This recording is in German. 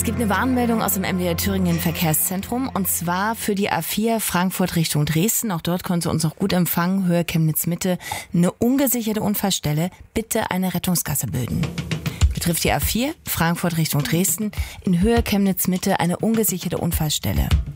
gibt eine Warnmeldung aus dem MDR Thüringen Verkehrszentrum und zwar für die A4 Frankfurt Richtung Dresden. Auch dort konnte uns noch gut empfangen, Höhe Chemnitz Mitte, eine ungesicherte Unfallstelle. Bitte eine Rettungsgasse bilden. Betrifft die A4 Frankfurt Richtung Dresden, in Höhe Chemnitz Mitte eine ungesicherte Unfallstelle.